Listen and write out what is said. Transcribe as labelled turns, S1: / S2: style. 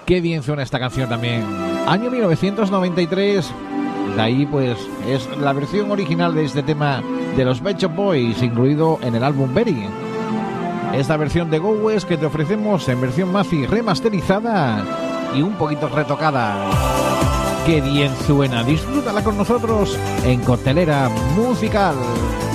S1: Qué bien suena esta canción también. Año 1993. De ahí pues es la versión original de este tema de los Pet Shop Boys, incluido en el álbum Berry. Esta versión de Go West que te ofrecemos en versión Mafi remasterizada y un poquito retocada. Qué bien suena, disfrútala con nosotros en Coctelera Musical.